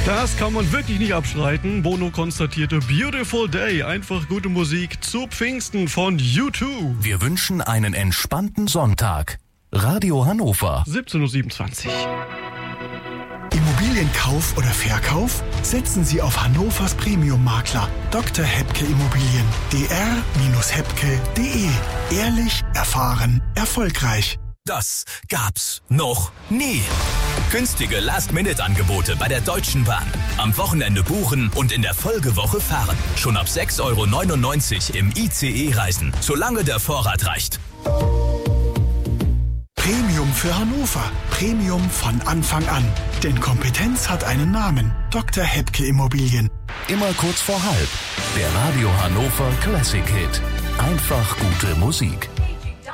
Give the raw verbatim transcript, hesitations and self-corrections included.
Das kann man wirklich nicht abstreiten. Bono konstatierte Beautiful Day. Einfach gute Musik zu Pfingsten von U zwei. Wir wünschen einen entspannten Sonntag. Radio Hannover. siebzehn Uhr siebenundzwanzig. Immobilienkauf oder Verkauf? Setzen Sie auf Hannovers Premium-Makler Doktor Hebke Immobilien. d r hebke punkt de. Ehrlich, erfahren, erfolgreich. Das gab's noch nie. Günstige Last-Minute-Angebote bei der Deutschen Bahn. Am Wochenende buchen und in der Folgewoche fahren. Schon ab sechs Euro neunundneunzig im I C E-Reisen, solange der Vorrat reicht. Premium für Hannover. Premium von Anfang an. Denn Kompetenz hat einen Namen. Doktor Hebke Immobilien. Immer kurz vor halb. Der Radio Hannover Classic Hit. Einfach gute Musik.